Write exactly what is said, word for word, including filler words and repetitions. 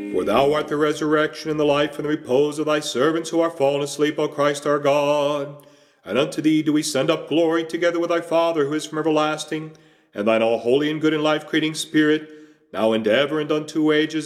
For thou art the resurrection and the life and the repose of thy servants who are fallen asleep, O Christ our God. And unto thee do we send up glory together with thy Father who is from everlasting, and thine all holy and good and life-creating Spirit, now and ever and unto ages